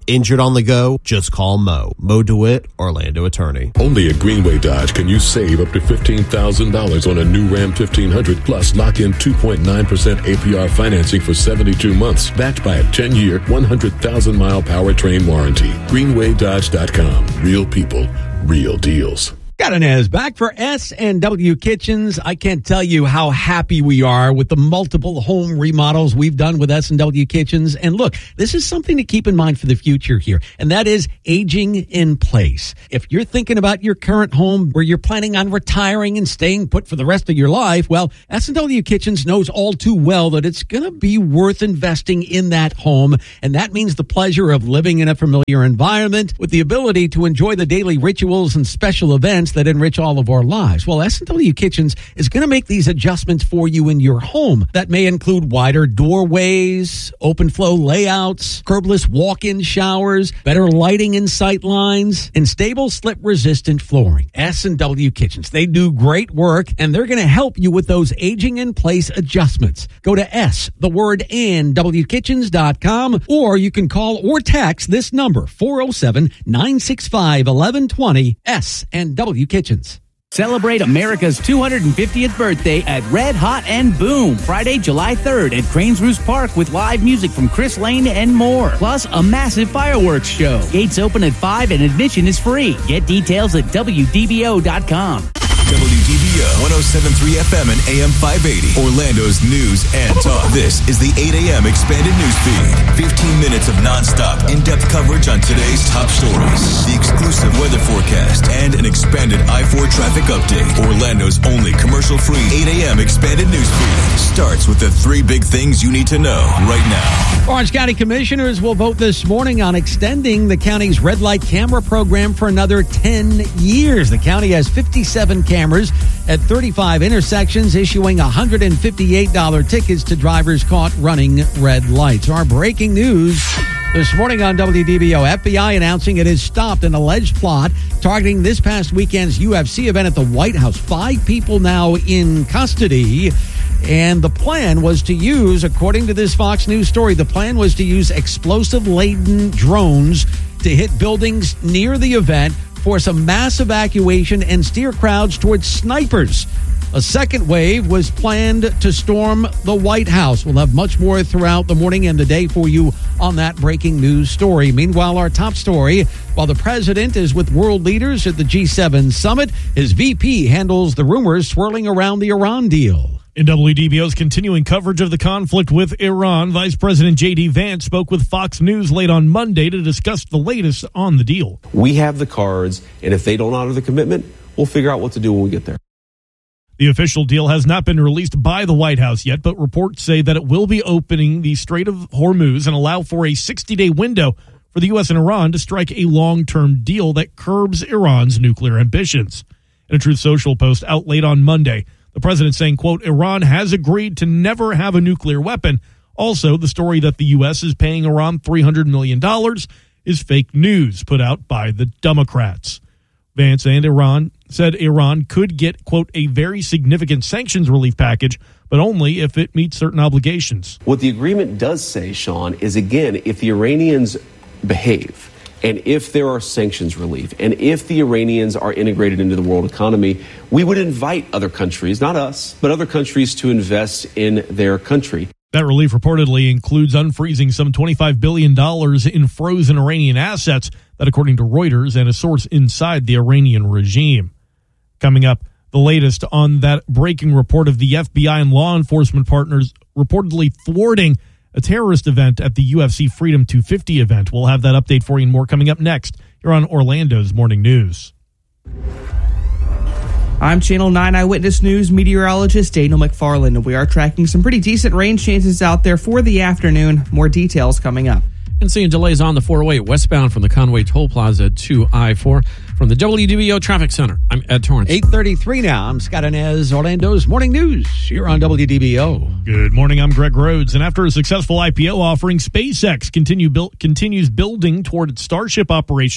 Injured on the go? Just call Mo. Mo DeWitt, Orlando attorney. Only at Greenway Dodge can you save up to fifteen thousand dollars on a new Ram fifteen hundred, plus lock in two point nine percent A P R financing for seventy-two months, backed by a ten-year, one hundred thousand mile powertrain warranty. greenway dodge dot com. Real people, real deals. Got an as back for S and W Kitchens. I can't tell you how happy we are with the multiple home remodels we've done with S and W Kitchens. And look, this is something to keep in mind for the future here, and that is aging in place. If you're thinking about your current home where you're planning on retiring and staying put for the rest of your life, well, S and W Kitchens knows all too well that it's going to be worth investing in that home. And that means the pleasure of living in a familiar environment with the ability to enjoy the daily rituals and special events that enrich all of our lives. Well, S and W Kitchens is going to make these adjustments for you in your home. That may include wider doorways, open flow layouts, curbless walk-in showers, better lighting in sight lines, and stable slip-resistant flooring. S and W Kitchens, they do great work, and they're going to help you with those aging-in-place adjustments. Go to S, the word and, W kitchens dot com, or you can call or text this number, four oh seven, nine six five, one one two zero, S and W Kitchens. Celebrate America's two hundred fiftieth birthday at Red Hot and Boom, Friday, July third at Cranes Roost Park with live music from Chris Lane and more. Plus, a massive fireworks show. Gates open at five and admission is free. Get details at W D B O dot com. W D B O one oh seven point three F M and A M five eighty. Orlando's news and talk. This is the eight a.m. expanded news feed. fifteen minutes of nonstop, in-depth coverage on today's top stories. The exclusive weather forecast and an expanded I four traffic update. Orlando's only commercial-free eight a.m. expanded news feed starts with the three big things you need to know right now. Orange County Commissioners will vote this morning on extending the county's red light camera program for another ten years. The county has fifty-seven cameras cameras at thirty-five intersections, issuing one hundred fifty-eight dollars tickets to drivers caught running red lights. Our breaking news this morning on W D B O, F B I announcing it has stopped an alleged plot targeting this past weekend's U F C event at the White House. Five people now in custody. And the plan was to use, according to this Fox News story, the plan was to use explosive-laden drones to hit buildings near the event, force a mass evacuation, and steer crowds towards snipers. A second wave was planned to storm the White House. We'll have much more throughout the morning and the day for you on that breaking news story. Meanwhile, our top story, while the president is with world leaders at the G seven summit, his V P handles the rumors swirling around the Iran deal. In W D B O's continuing coverage of the conflict with Iran, Vice President J D. Vance spoke with Fox News late on Monday to discuss the latest on the deal. We have the cards, and if they don't honor the commitment, we'll figure out what to do when we get there. The official deal has not been released by the White House yet, but reports say that it will be opening the Strait of Hormuz and allow for a sixty-day window for the U S and Iran to strike a long-term deal that curbs Iran's nuclear ambitions. In a Truth Social post out late on Monday, the president saying, quote, Iran has agreed to never have a nuclear weapon. Also, the story that the U S is paying Iran three hundred million dollars is fake news put out by the Democrats. Vance and Iran said Iran could get, quote, a very significant sanctions relief package, but only if it meets certain obligations. What the agreement does say, Sean, is, again, if the Iranians behave, and if there are sanctions relief, and if the Iranians are integrated into the world economy, we would invite other countries, not us, but other countries to invest in their country. That relief reportedly includes unfreezing some twenty-five billion dollars in frozen Iranian assets, that according to Reuters and a source inside the Iranian regime. Coming up, the latest on that breaking report of the F B I and law enforcement partners reportedly thwarting a terrorist event at the U F C Freedom two fifty event. We'll have that update for you and more coming up next here on Orlando's Morning News. I'm Channel nine Eyewitness News meteorologist Daniel McFarland, and we are tracking some pretty decent rain chances out there for the afternoon. More details coming up. And seeing delays on the four oh eight westbound from the Conway Toll Plaza to I four. From the W D B O Traffic Center, I'm Ed Torrance. eight thirty-three now. I'm Scott Inez, Orlando's Morning News. You're on W D B O. Good morning. I'm Greg Rhodes. And after a successful I P O offering, SpaceX continue build, continues building toward its Starship operations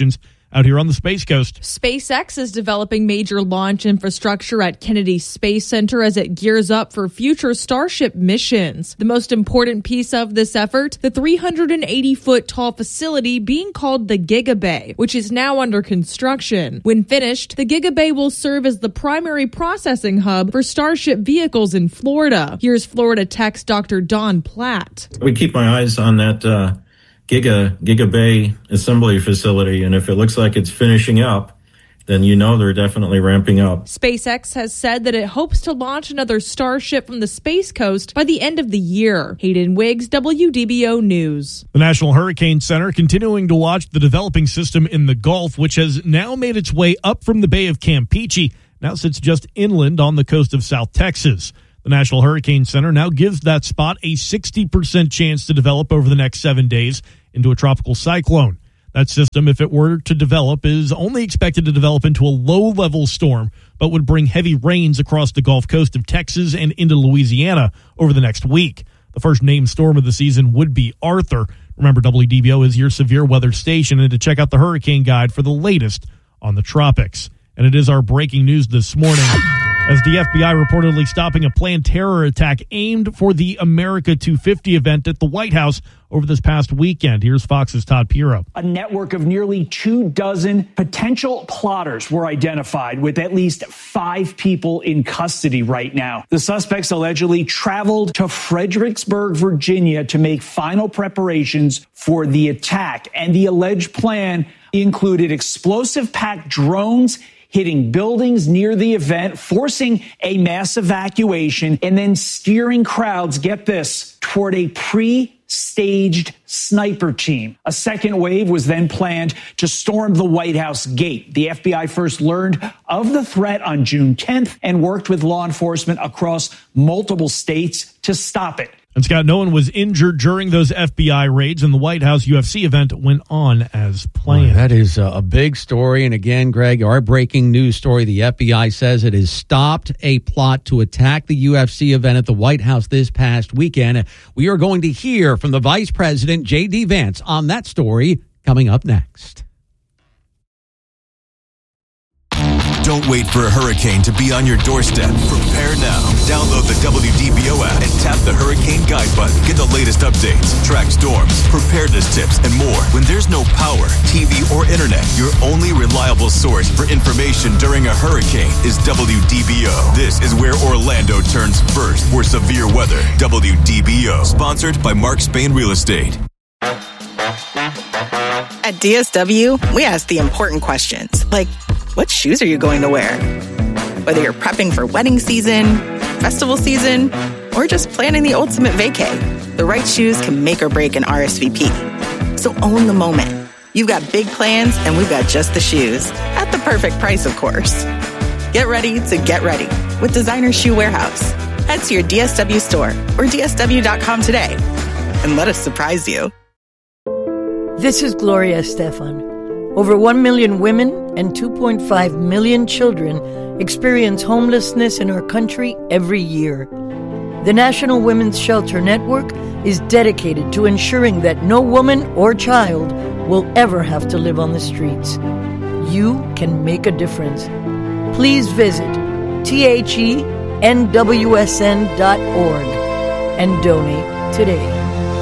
out here on the Space Coast. SpaceX is developing major launch infrastructure at Kennedy Space Center as it gears up for future Starship missions. The most important piece of this effort, the three hundred eighty foot tall facility being called the Gigabay, which is now under construction. When finished, the Gigabay will serve as the primary processing hub for Starship vehicles in Florida. Here's Florida Tech's Doctor Don Platt. We keep my eyes on that uh, Giga Gigabay assembly facility, and if it looks like it's finishing up, then you know they're definitely ramping up. SpaceX has said that it hopes to launch another Starship from the Space Coast by the end of the year. Hayden Wiggs, W D B O News. The National Hurricane Center continuing to watch the developing system in the Gulf, which has now made its way up from the Bay of Campeche, now sits just inland on the coast of South Texas. The National Hurricane Center now gives that spot a sixty percent chance to develop over the next seven days into a tropical cyclone. That system, if it were to develop, is only expected to develop into a low-level storm, but would bring heavy rains across the Gulf Coast of Texas and into Louisiana over the next week. The first named storm of the season would be Arthur. Remember, W D B O is your severe weather station, and to check out the Hurricane Guide for the latest on the tropics. And it is our breaking news this morning, as the F B I reportedly stopping a planned terror attack aimed for the America two fifty event at the White House over this past weekend. Here's Fox's Todd Piro. A network of nearly two dozen potential plotters were identified, with at least five people in custody right now. The suspects allegedly traveled to Fredericksburg, Virginia to make final preparations for the attack. And the alleged plan included explosive-packed drones hitting buildings near the event, forcing a mass evacuation, and then steering crowds, get this, toward a pre-staged sniper team. A second wave was then planned to storm the White House gate. The F B I first learned of the threat on June tenth and worked with law enforcement across multiple states to stop it. And Scott, no one was injured during those F B I raids, and the White House U F C event went on as planned. Boy, that is a big story. And again, Greg, our breaking news story, the F B I says it has stopped a plot to attack the U F C event at the White House this past weekend. We are going to hear from the Vice President, J D. Vance, on that story coming up next. Don't wait for a hurricane to be on your doorstep. Prepare now. Download the W D B O app and tap the Hurricane Guide button. Get the latest updates, track storms, preparedness tips, and more. When there's no power, T V, or internet, your only reliable source for information during a hurricane is W D B O. This is where Orlando turns first for severe weather. W D B O. Sponsored by Mark Spain Real Estate. At D S W, we ask the important questions, like, what shoes are you going to wear? Whether you're prepping for wedding season, festival season, or just planning the ultimate vacay, the right shoes can make or break an R S V P. So own the moment. You've got big plans, and we've got just the shoes. At the perfect price, of course. Get ready to get ready with Designer Shoe Warehouse. Head to your D S W store or D S W dot com today and let us surprise you. This is Gloria Estefan. Over one million women and two point five million children experience homelessness in our country every year. The National Women's Shelter Network is dedicated to ensuring that no woman or child will ever have to live on the streets. You can make a difference. Please visit T H E N W S N dot org and donate today.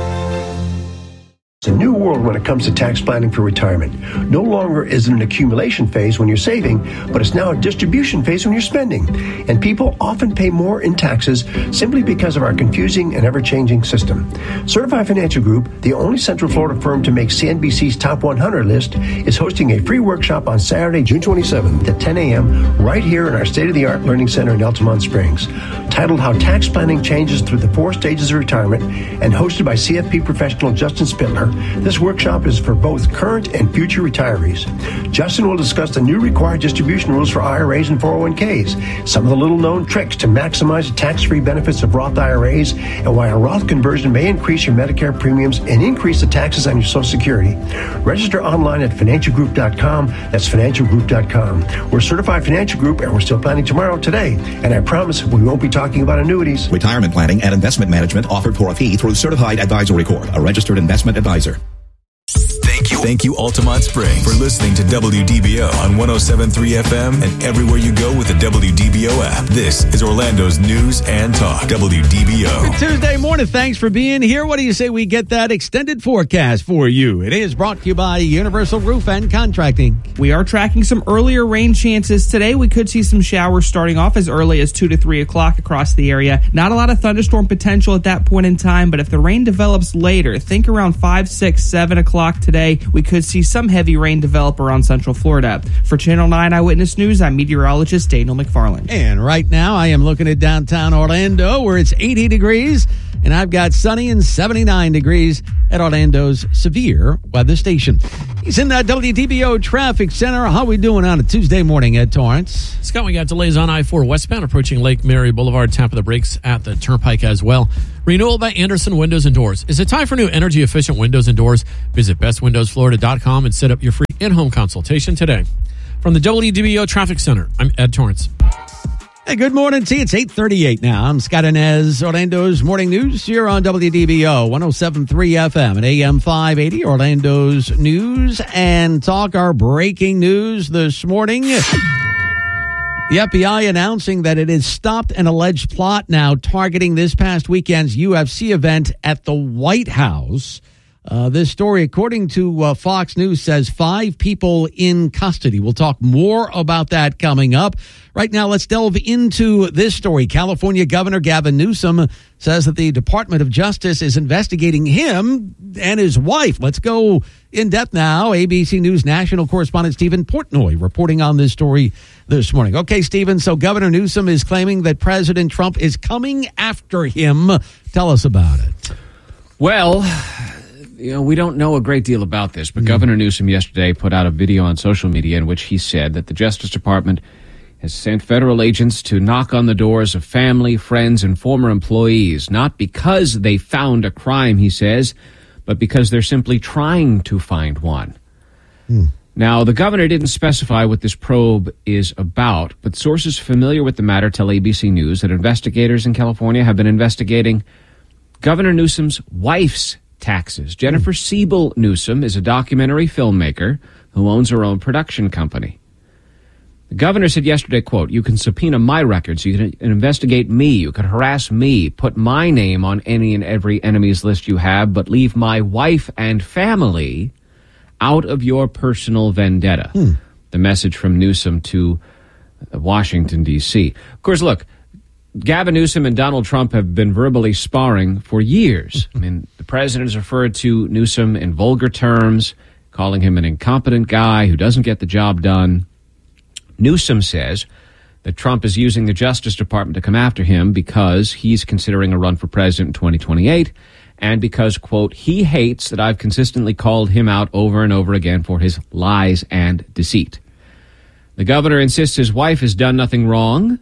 It's a new world when it comes to tax planning for retirement. No longer is it an accumulation phase when you're saving, but it's now a distribution phase when you're spending. And people often pay more in taxes simply because of our confusing and ever-changing system. Certified Financial Group, the only Central Florida firm to make C N B C's Top one hundred list, is hosting a free workshop on Saturday, June twenty-seventh at ten a.m. right here in our state-of-the-art learning center in Altamont Springs. Titled How Tax Planning Changes Through the Four Stages of Retirement and hosted by C F P professional Justin Spittler, this workshop is for both current and future retirees. Justin will discuss the new required distribution rules for I R As and four oh one k's, some of the little-known tricks to maximize the tax-free benefits of Roth I R As, and why a Roth conversion may increase your Medicare premiums and increase the taxes on your Social Security. Register online at financial group dot com. That's financial group dot com. We're Certified Financial Group, and we're still planning tomorrow today. And I promise we won't be talking about annuities. Retirement planning and investment management offered for a fee through Certified Advisory Corp, a registered investment advisor. Thank you Thank you, Altamont Springs, for listening to W D B O on one oh seven point three F M and everywhere you go with the W D B O app. This is Orlando's News and Talk, W D B O. Good Tuesday morning. Thanks for being here. What do you say we get that extended forecast for you? It is brought to you by Universal Roof and Contracting. We are tracking some earlier rain chances today. We could see some showers starting off as early as two to three o'clock across the area. Not a lot of thunderstorm potential at that point in time, but if the rain develops later, think around five, six, seven o'clock today, we could see some heavy rain develop around Central Florida. For Channel nine Eyewitness News, I'm meteorologist Daniel McFarland. And right now, I am looking at downtown Orlando, where it's eighty degrees, and I've got sunny and seventy-nine degrees at Orlando's Severe Weather Station. He's in the W D B O Traffic Center. How we doing on a Tuesday morning, Ed Torrance? Scott, we got delays on I four westbound approaching Lake Mary Boulevard. Tap of the brakes at the Turnpike as well. Renewal by Anderson Windows and Doors. Is it time for new energy-efficient windows and doors? Visit best windows florida dot com and set up your free in-home consultation today. From the W D B O Traffic Center, I'm Ed Torrance. Hey, good morning to you. It's eight thirty-eight now. I'm Scott Inez, Orlando's Morning News here on W D B O one oh seven point three F M and A M five eighty, Orlando's News and Talk. Our breaking news this morning. The F B I announcing that it has stopped an alleged plot now targeting this past weekend's U F C event at the White House. Uh, this story, according to uh, Fox News, says five people in custody. We'll talk more about that coming up. Right now, let's delve into this story. California Governor Gavin Newsom says that the Department of Justice is investigating him and his wife. Let's go in depth now. A B C News national correspondent Stephen Portnoy reporting on this story this morning. Okay, Stephen, so Governor Newsom is claiming that President Trump is coming after him. Tell us about it. Well, you know, we don't know a great deal about this, but mm. Governor Newsom yesterday put out a video on social media in which he said that the Justice Department has sent federal agents to knock on the doors of family, friends, and former employees, not because they found a crime, he says, but because they're simply trying to find one. Mm. Now, the governor didn't specify what this probe is about, but sources familiar with the matter tell A B C News that investigators in California have been investigating Governor Newsom's wife's taxes. Jennifer Siebel Newsom is a documentary filmmaker who owns her own production company. The governor said yesterday, quote, "You can subpoena my records, you can investigate me, you can harass me, put my name on any and every enemies list you have, but leave my wife and family out of your personal vendetta." Hmm. The message from Newsom to Washington, D C. Of course, look, Gavin Newsom and Donald Trump have been verbally sparring for years. I mean, the president has referred to Newsom in vulgar terms, calling him an incompetent guy who doesn't get the job done. Newsom says that Trump is using the Justice Department to come after him because he's considering a run for president in twenty twenty-eight and because, quote, he hates that I've consistently called him out over and over again for his lies and deceit. The governor insists his wife has done nothing wrong,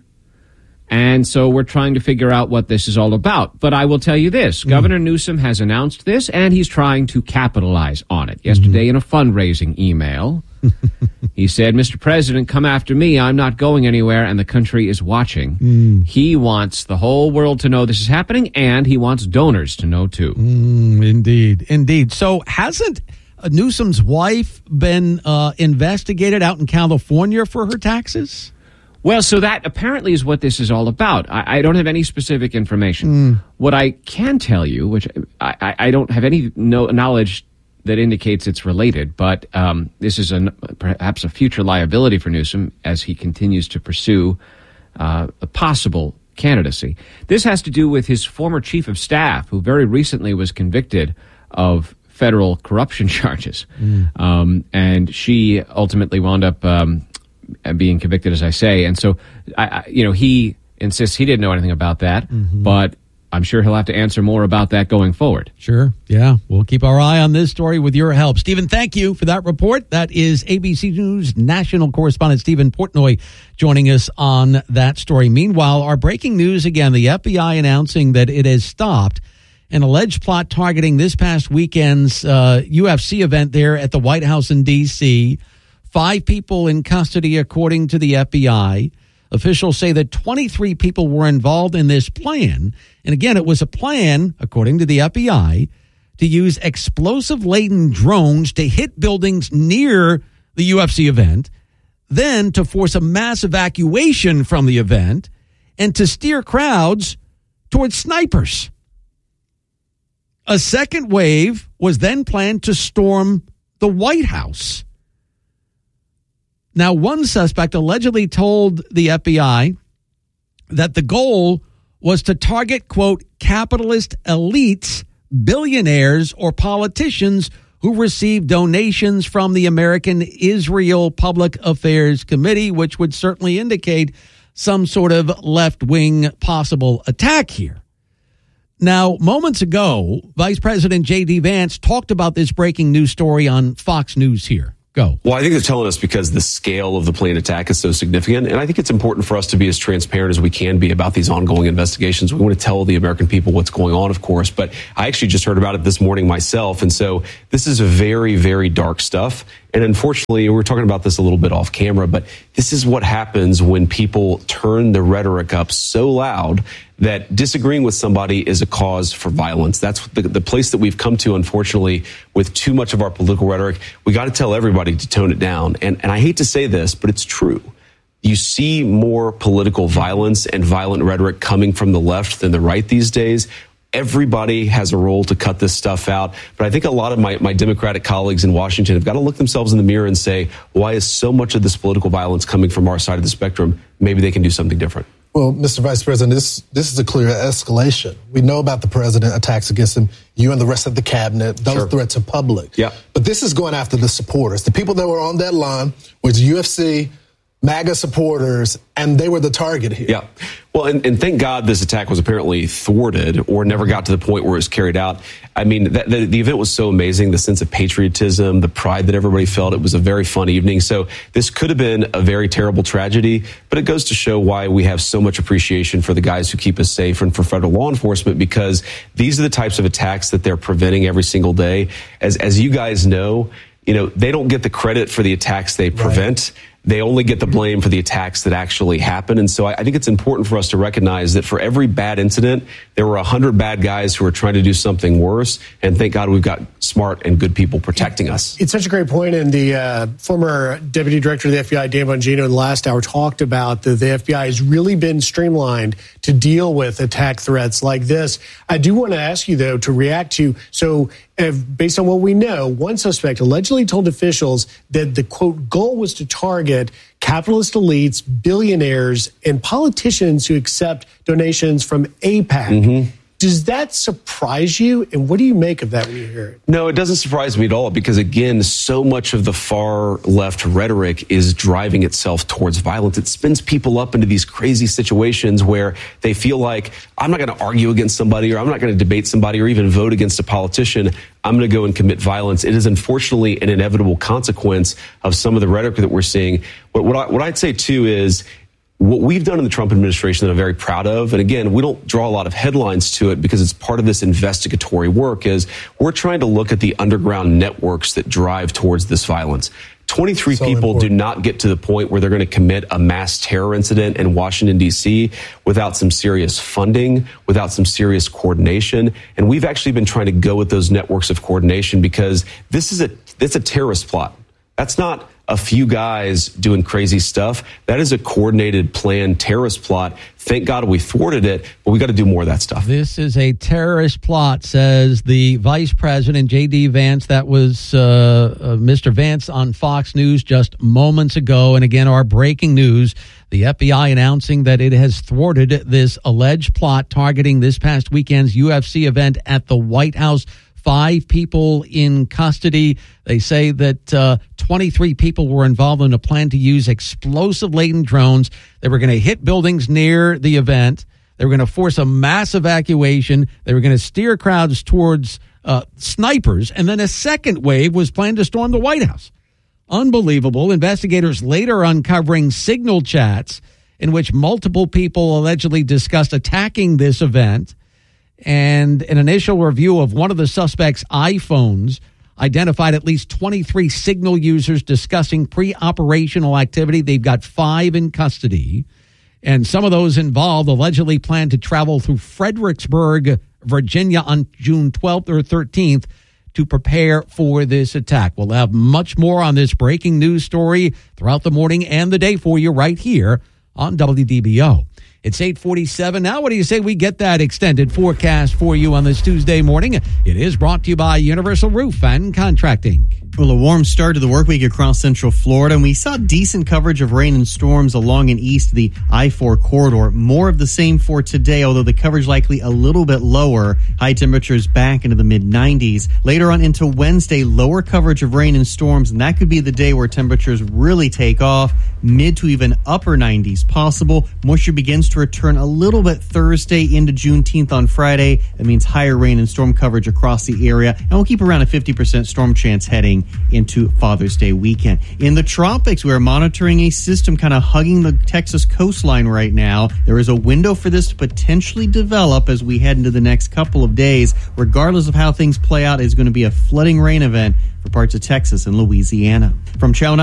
and so we're trying to figure out what this is all about. But I will tell you this. Mm. Governor Newsom has announced this, and he's trying to capitalize on it. Yesterday mm-hmm. in a fundraising email, he said, "Mister President, come after me. I'm not going anywhere, and the country is watching." Mm. He wants the whole world to know this is happening, and he wants donors to know, too. Mm, indeed, indeed. So hasn't Newsom's wife been uh, investigated out in California for her taxes? Well, so that apparently is what this is all about. I, I don't have any specific information. Mm. What I can tell you, which I, I don't have any no knowledge that indicates it's related, but um, this is a, perhaps a future liability for Newsom as he continues to pursue uh, a possible candidacy. This has to do with his former chief of staff, who very recently was convicted of federal corruption charges. Mm. Um, and she ultimately wound up um, being convicted, as I say. And so, I, I, you know, he insists he didn't know anything about that, mm-hmm. but I'm sure he'll have to answer more about that going forward. Sure. Yeah. We'll keep our eye on this story with your help. Stephen, thank you for that report. That is A B C News national correspondent Stephen Portnoy joining us on that story. Meanwhile, our breaking news again, the F B I announcing that it has stopped an alleged plot targeting this past weekend's uh, U F C event there at the White House in D C Five people in custody, according to the F B I. Officials say that twenty-three people were involved in this plan. And again, it was a plan, according to the F B I, to use explosive-laden drones to hit buildings near the U F C event, then to force a mass evacuation from the event, and to steer crowds towards snipers. A second wave was then planned to storm the White House. Now, one suspect allegedly told the F B I that the goal was to target, quote, capitalist elites, billionaires, or politicians who received donations from the American Israel Public Affairs Committee, which would certainly indicate some sort of left-wing possible attack here. Now, moments ago, Vice President J D. Vance talked about this breaking news story on Fox News here. Go. Well, I think they're telling us because the scale of the planned attack is so significant. And I think it's important for us to be as transparent as we can be about these ongoing investigations. We want to tell the American people what's going on, of course. But I actually just heard about it this morning myself. And so this is very, very dark stuff. And unfortunately, we were talking about this a little bit off camera, but this is what happens when people turn the rhetoric up so loud that disagreeing with somebody is a cause for violence. That's the, the place that we've come to, unfortunately, with too much of our political rhetoric. We got to tell everybody to tone it down. And, and I hate to say this, but it's true. You see more political violence and violent rhetoric coming from the left than the right these days. Everybody has a role to cut this stuff out. But I think a lot of my, my Democratic colleagues in Washington have got to look themselves in the mirror and say, why is so much of this political violence coming from our side of the spectrum? Maybe they can do something different. Well, Mister Vice President, this this is a clear escalation. We know about the president, attacks against him, you and the rest of the cabinet. Those sure. threats are public. Yeah. But this is going after the supporters. The people that were on that line was U F C, MAGA supporters, and they were the target here. Yeah. Well, and, and thank God this attack was apparently thwarted or never got to the point where it was carried out. I mean, that, the, the event was so amazing, the sense of patriotism, the pride that everybody felt. It was a very fun evening. So this could have been a very terrible tragedy, but it goes to show why we have so much appreciation for the guys who keep us safe and for federal law enforcement, because these are the types of attacks that they're preventing every single day. As, as you guys know, you know, they don't get the credit for the attacks they prevent. Right. They only get the blame for the attacks that actually happen. And so I, I think it's important for us to recognize that for every bad incident, there were a hundred bad guys who are trying to do something worse. And thank God we've got smart and good people protecting us. It's such a great point. And the uh, former Deputy Director of the F B I, Dan Bongino, in the last hour talked about that the F B I has really been streamlined to deal with attack threats like this. I do want to ask you, though, to react to, so uh, based on what we know, one suspect allegedly told officials that the, quote, goal was to target capitalist elites, billionaires, and politicians who accept donations from AIPAC. Mm-hmm. Does that surprise you? And what do you make of that when you hear it? No, it doesn't surprise me at all, because, again, so much of the far left rhetoric is driving itself towards violence. It spins people up into these crazy situations where they feel like, I'm not going to argue against somebody, or I'm not going to debate somebody, or even vote against a politician. I'm going to go and commit violence. It is unfortunately an inevitable consequence of some of the rhetoric that we're seeing. But what, I, what I'd say, too, is what we've done in the Trump administration that I'm very proud of, and again, we don't draw a lot of headlines to it because it's part of this investigatory work, is we're trying to look at the underground networks that drive towards this violence. twenty-three so people important. do not get to the point where they're going to commit a mass terror incident in Washington, D C without some serious funding, without some serious coordination. And we've actually been trying to go with those networks of coordination, because this is a, it's a terrorist plot. That's not a few guys doing crazy stuff. That is a coordinated, planned terrorist plot. Thank God we thwarted it, but we got to do more of that stuff. This is a terrorist plot, says the Vice President, J D. Vance. That was uh, uh, Mister Vance on Fox News just moments ago. And again, our breaking news, the F B I announcing that it has thwarted this alleged plot targeting this past weekend's U F C event at the White House. Five people in custody. They say that uh, twenty-three people were involved in a plan to use explosive-laden drones. They were going to hit buildings near the event. They were going to force a mass evacuation. They were going to steer crowds towards uh, snipers. And then a second wave was planned to storm the White House. Unbelievable. Investigators later uncovering signal chats in which multiple people allegedly discussed attacking this event. And an initial review of one of the suspects' iPhones identified at least twenty-three Signal users discussing pre-operational activity. They've got five in custody. And some of those involved allegedly planned to travel through Fredericksburg, Virginia on June twelfth or thirteenth to prepare for this attack. We'll have much more on this breaking news story throughout the morning and the day for you right here on W D B O. It's eight forty-seven now. What do you say we get that extended forecast for you on this Tuesday morning? It is brought to you by Universal Roof and Contracting. Well, a warm start to the work week across central Florida, and we saw decent coverage of rain and storms along and east of the I four corridor. More of the same for today, although the coverage likely a little bit lower. High temperatures back into the mid nineties. Later on into Wednesday, lower coverage of rain and storms, and that could be the day where temperatures really take off. Mid to even upper nineties possible. Moisture begins to return a little bit Thursday into Juneteenth on Friday. That means higher rain and storm coverage across the area, and we'll keep around a fifty percent storm chance heading into Father's Day weekend. In the tropics, we're monitoring a system kind of hugging the Texas coastline right now. There is a window for this to potentially develop as we head into the next couple of days. Regardless of how things play out, it's going to be a flooding rain event for parts of Texas and Louisiana. From Channel nine